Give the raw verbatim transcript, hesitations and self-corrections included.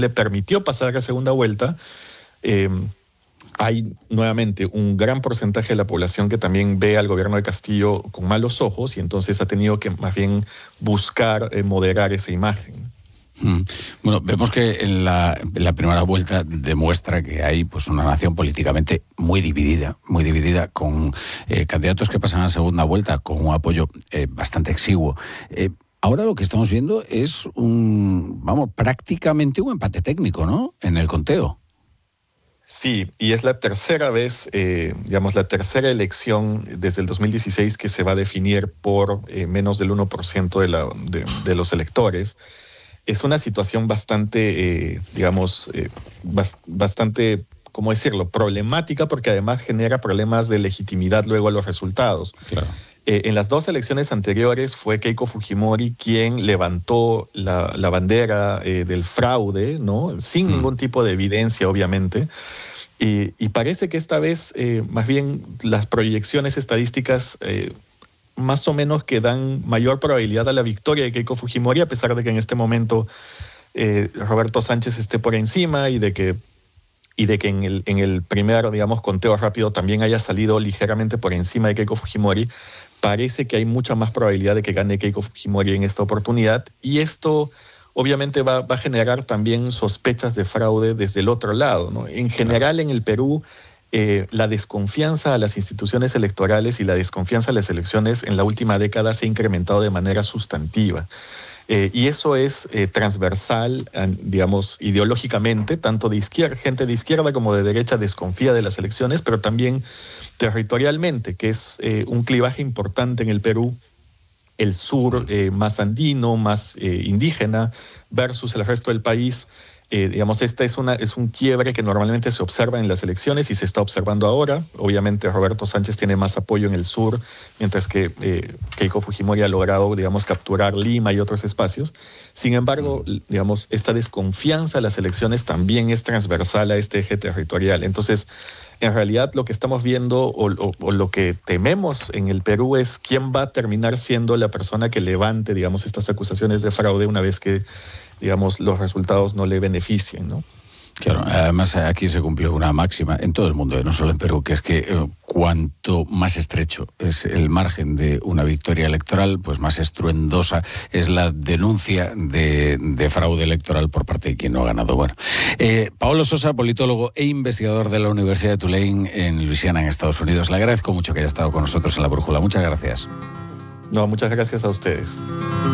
le permitió pasar a segunda vuelta, eh, hay nuevamente un gran porcentaje de la población que también ve al gobierno de Castillo con malos ojos y entonces ha tenido que más bien buscar eh, moderar esa imagen. Mm. Bueno, vemos que en la, en la primera vuelta demuestra que hay pues una nación políticamente muy dividida, muy dividida, con eh, candidatos que pasan a segunda vuelta con un apoyo eh, bastante exiguo. Eh, ahora lo que estamos viendo es un, vamos, prácticamente un empate técnico, ¿no?, en el conteo. Sí, y es la tercera vez, eh, digamos, la tercera elección desde el dos mil dieciséis que se va a definir por eh, menos del uno por ciento de, la, de, de los electores. Es una situación bastante, eh, digamos, eh, bast- bastante, ¿cómo decirlo?, problemática, porque además genera problemas de legitimidad luego a los resultados. Claro. Eh, en las dos elecciones anteriores fue Keiko Fujimori quien levantó la, la bandera eh, del fraude, ¿no?, sin Hmm. ningún tipo de evidencia, obviamente. Y, y parece que esta vez, eh, más bien, las proyecciones estadísticas eh, más o menos que dan mayor probabilidad a la victoria de Keiko Fujimori, a pesar de que en este momento eh, Roberto Sánchez esté por encima y de que, y de que en, el, en el primer, digamos, conteo rápido también haya salido ligeramente por encima de Keiko Fujimori. Parece que hay mucha más probabilidad de que gane Keiko Fujimori en esta oportunidad, y esto obviamente va, va a generar también sospechas de fraude desde el otro lado, ¿no? En general, en el Perú, eh, la desconfianza a las instituciones electorales y la desconfianza a las elecciones en la última década se ha incrementado de manera sustantiva. Eh, y eso es eh, transversal, eh, digamos, ideológicamente, tanto de izquierda, gente de izquierda como de derecha desconfía de las elecciones, pero también territorialmente, que es eh, un clivaje importante en el Perú, el sur eh, más andino, más eh, indígena, versus el resto del país. Eh, digamos, esta es, una, es un quiebre que normalmente se observa en las elecciones y se está observando ahora. Obviamente Roberto Sánchez tiene más apoyo en el sur, mientras que eh, Keiko Fujimori ha logrado, digamos, capturar Lima y otros espacios. Sin embargo, digamos, esta desconfianza a las elecciones también es transversal a este eje territorial. Entonces, en realidad lo que estamos viendo o, o, o lo que tememos en el Perú es quién va a terminar siendo la persona que levante, digamos, estas acusaciones de fraude una vez que, digamos, los resultados no le beneficien, ¿no? Claro, además aquí se cumple una máxima en todo el mundo, no solo en Perú, que es que eh, cuanto más estrecho es el margen de una victoria electoral, pues más estruendosa es la denuncia de, de fraude electoral por parte de quien no ha ganado. Bueno, eh, Paolo Sosa, politólogo e investigador de la Universidad de Tulane en Luisiana, en Estados Unidos. Le agradezco mucho que haya estado con nosotros en La Brújula. Muchas gracias. No, muchas gracias a ustedes.